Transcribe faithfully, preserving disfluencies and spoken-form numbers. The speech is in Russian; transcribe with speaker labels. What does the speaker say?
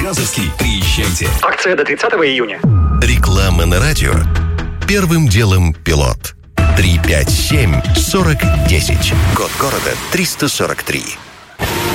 Speaker 1: Березовский. Приезжайте.
Speaker 2: Акция до тридцатого июня.
Speaker 3: Реклама на радио. Первым делом пилот. три пять семь сорок десять. Код города триста сорок три.